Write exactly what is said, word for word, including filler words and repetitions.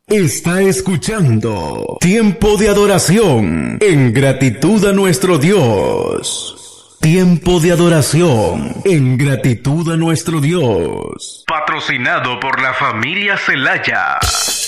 Está escuchando Tiempo de Adoración en gratitud a nuestro Dios. Tiempo de Adoración en gratitud a nuestro Dios. Patrocinado por la familia Celaya.